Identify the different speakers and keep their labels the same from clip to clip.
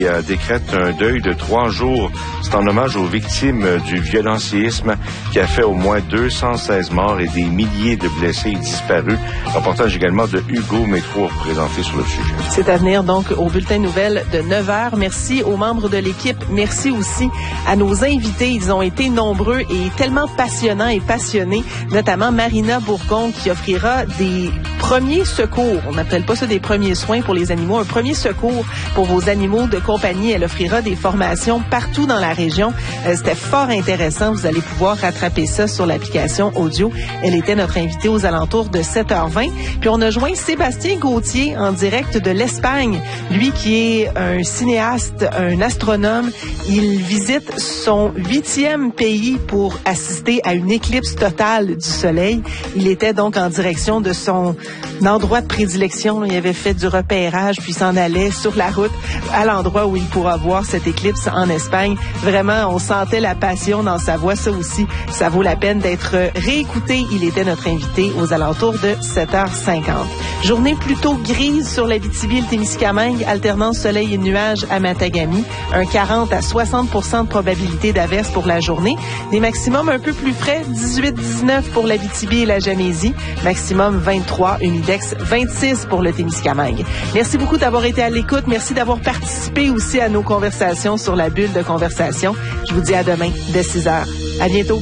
Speaker 1: Décrète un deuil de 3 jours. C'est en hommage aux victimes du violent séisme qui a fait au moins 216 morts et des milliers de blessés et disparus. Reportage également de Hugo Métro présenté sur le sujet.
Speaker 2: C'est à venir donc au bulletin de nouvelles de 9h. Merci aux membres de l'équipe. Merci aussi à nos invités. Ils ont été nombreux et tellement passionnants et passionnés, notamment Marina Bourgon qui offrira des premiers secours. On n'appelle pas ça des premiers soins pour les animaux. Un premier secours pour vos animaux de compagnie. Elle offrira des formations partout dans la région. C'était fort intéressant. Vous allez pouvoir rattraper ça sur l'application audio. Elle était notre invitée aux alentours de 7h20. Puis on a joint Sébastien Gauthier en direct de l'Espagne. Lui qui est un cinéaste, un astronome. Il visite son 8e pays pour assister à une éclipse totale du soleil. Il était donc en direction de son endroit de prédilection. Il avait fait du repérage puis s'en allait sur la route à l'endroit où il pourra voir cette éclipse en Espagne. Vraiment, on sentait la passion dans sa voix. Ça aussi, ça vaut la peine d'être réécouté. Il était notre invité aux alentours de 7h50. Journée plutôt grise sur l'Abitibi et le Témiscamingue, alternance soleil et nuages à Matagami. Un 40 à 60% de probabilité d'averse pour la journée. Des maximums un peu plus frais, 18-19 pour l'Abitibi et la Gamésie. Maximum 23, humidex 26 pour le Témiscamingue. Merci beaucoup d'avoir été à l'écoute. Merci d'avoir participé aussi à nos conversations sur la bulle de conversation. Je vous dis à demain dès 6h. À bientôt.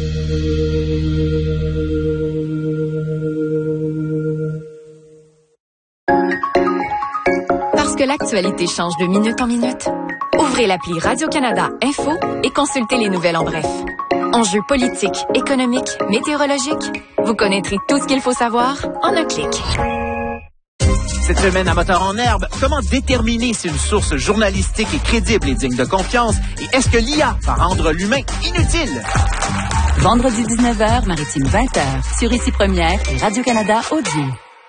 Speaker 3: Parce que l'actualité change de minute en minute, ouvrez l'appli Radio-Canada Info et consultez les nouvelles en bref. Enjeux politiques, économiques, météorologiques, vous connaîtrez tout ce qu'il faut savoir en un clic.
Speaker 4: Cette semaine à Moteur en herbe, comment déterminer si une source journalistique est crédible et digne de confiance? Et est-ce que l'IA va rendre l'humain inutile?
Speaker 5: Vendredi 19h, Maritime 20h, sur Ici Première et Radio-Canada Audio.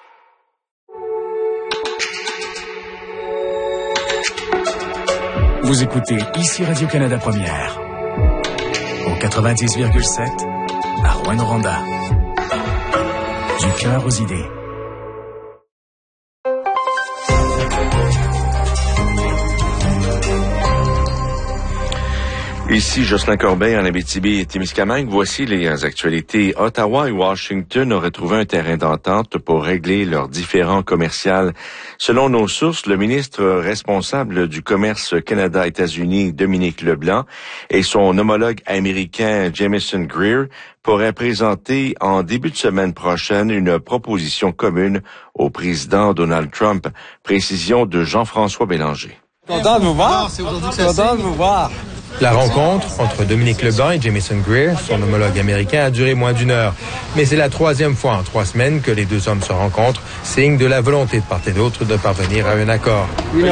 Speaker 6: Vous écoutez Ici Radio-Canada Première, au 90,7 à Rouyn-Noranda. Du cœur aux idées.
Speaker 1: Ici Jocelyn Corbeil en Abitibi et Témiscamingue. Voici les actualités. Ottawa et Washington auraient trouvé un terrain d'entente pour régler leurs différends commerciaux. Selon nos sources, le ministre responsable du commerce Canada-États-Unis, Dominique Leblanc, et son homologue américain, Jamieson Greer, pourraient présenter en début de semaine prochaine une proposition commune au président Donald Trump. Précision de Jean-François Bélanger.
Speaker 7: Content de vous voir. Content de vous voir.
Speaker 8: La rencontre entre Dominique Leblanc et Jamieson Greer, son homologue américain, a duré moins d'1 heure. Mais c'est la 3e fois en 3 semaines que les deux hommes se rencontrent, signe de la volonté de part et d'autre de parvenir à un accord.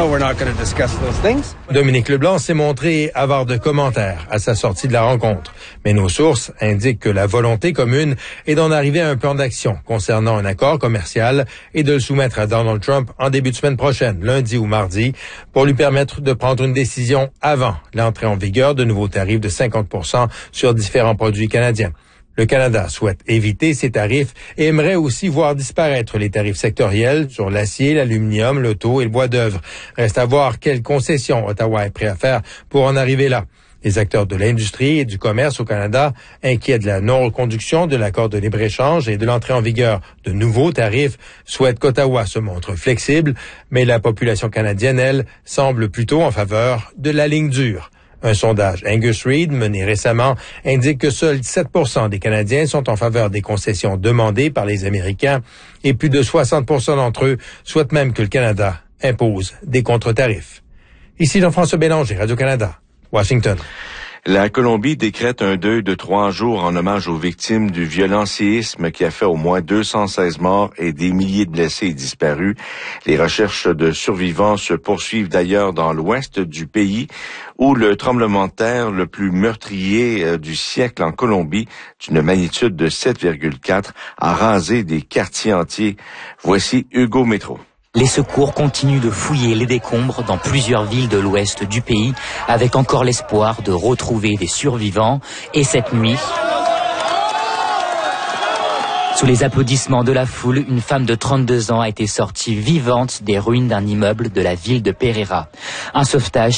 Speaker 8: Dominique Leblanc s'est montré avare de commentaires à sa sortie de la rencontre. Mais nos sources indiquent que la volonté commune est d'en arriver à un plan d'action concernant un accord commercial et de le soumettre à Donald Trump en début de semaine prochaine, lundi ou mardi, pour lui permettre de prendre une décision avant l'entrée en vigueur de nouveaux tarifs de 50% sur différents produits canadiens. Le Canada souhaite éviter ces tarifs et aimerait aussi voir disparaître les tarifs sectoriels sur l'acier, l'aluminium, l'auto et le bois d'œuvre. Reste à voir quelles concessions Ottawa est prêt à faire pour en arriver là. Les acteurs de l'industrie et du commerce au Canada, inquiets de la non-reconduction de l'accord de libre-échange et de l'entrée en vigueur de nouveaux tarifs, souhaitent qu'Ottawa se montre flexible, mais la population canadienne, elle, semble plutôt en faveur de la ligne dure. Un sondage Angus Reid mené récemment indique que seuls 7% des Canadiens sont en faveur des concessions demandées par les Américains et plus de 60% d'entre eux souhaitent même que le Canada impose des contre-tarifs. Ici Jean-François Bélanger, Radio-Canada, Washington.
Speaker 1: La Colombie décrète un deuil de 3 jours en hommage aux victimes du violent séisme qui a fait au moins 216 morts et des milliers de blessés et disparus. Les recherches de survivants se poursuivent d'ailleurs dans l'ouest du pays où le tremblement de terre le plus meurtrier du siècle en Colombie, d'une magnitude de 7,4, a rasé des quartiers entiers. Voici Hugo Métro.
Speaker 9: Les secours continuent de fouiller les décombres dans plusieurs villes de l'ouest du pays, avec encore l'espoir de retrouver des survivants. Et cette nuit, Sous les applaudissements de la foule, une femme de 32 ans a été sortie vivante des ruines d'un immeuble de la ville de Pereira. Un sauvetage